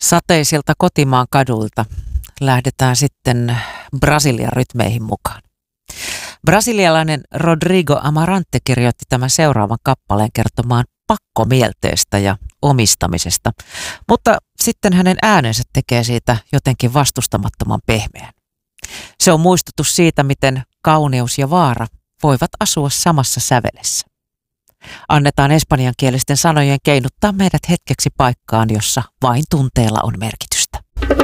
Sateisilta kotimaan kadulta lähdetään sitten Brasilian rytmeihin mukaan. Brasilialainen Rodrigo Amarante kirjoitti tämän seuraavan kappaleen kertomaan pakkomielteestä ja omistamisesta, mutta sitten hänen äänensä tekee siitä jotenkin vastustamattoman pehmeän. Se on muistutus siitä, miten kauneus ja vaara voivat asua samassa sävelessä. Annetaan espanjankielisten sanojen keinuttaa meidät hetkeksi paikkaan, jossa vain tunteella on merkitystä.